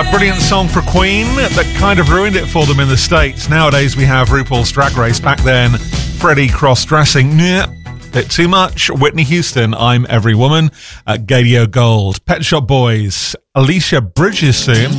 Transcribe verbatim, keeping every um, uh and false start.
That brilliant song for Queen that kind of ruined it for them in the States. Nowadays we have RuPaul's Drag Race. Back then, Freddie cross-dressing. Nah, bit too much. Whitney Houston, I'm Every Woman. Uh, Gadio Gold. Pet Shop Boys. Alicia Bridges soon.